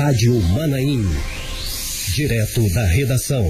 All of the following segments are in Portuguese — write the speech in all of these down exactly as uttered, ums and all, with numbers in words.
Rádio Manaim. Direto da redação.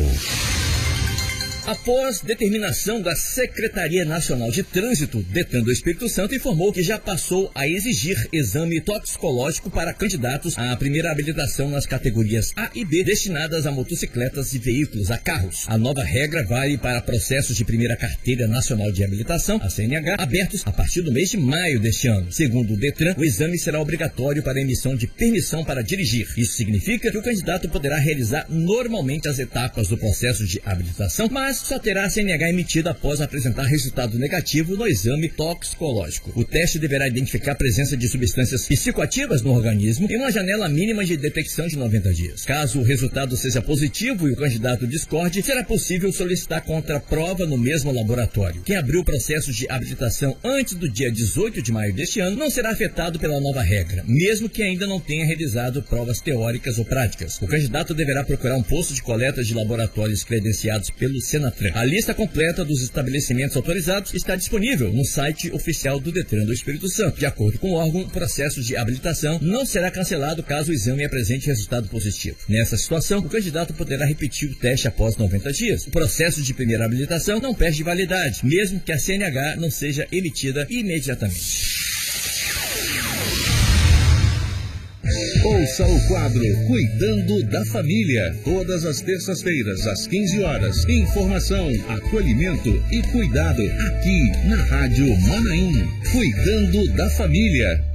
Após determinação da Secretaria Nacional de Trânsito, Detran do Espírito Santo informou que já passou a exigir exame toxicológico para candidatos à primeira habilitação nas categorias A e B destinadas a motocicletas e veículos a carros. A nova regra vale para processos de primeira carteira nacional de habilitação, a C N H, abertos a partir do mês de maio deste ano. Segundo o Detran, o exame será obrigatório para a emissão de permissão para dirigir. Isso significa que o candidato poderá realizar normalmente as etapas do processo de habilitação, mas só terá a C N H emitida após apresentar resultado negativo no exame toxicológico. O teste deverá identificar a presença de substâncias psicoativas no organismo em uma janela mínima de detecção de noventa dias. Caso o resultado seja positivo e o candidato discorde, será possível solicitar contraprova no mesmo laboratório. Quem abriu o processo de habilitação antes do dia dezoito de maio deste ano não será afetado pela nova regra, mesmo que ainda não tenha realizado provas teóricas ou práticas. O candidato deverá procurar um posto de coleta de laboratórios credenciados pelo Senatran. A lista completa dos estabelecimentos autorizados está disponível no site oficial do Detran do Espírito Santo. De acordo com o órgão, o processo de habilitação não será cancelado caso o exame apresente resultado positivo. Nessa situação, o candidato poderá repetir o teste após noventa dias. O processo de primeira habilitação não perde validade, mesmo que a C N H não seja emitida imediatamente. Ouça o quadro Cuidando da Família, todas as terças-feiras, às quinze horas. Informação, acolhimento e cuidado aqui na Rádio Manaim. Cuidando da Família.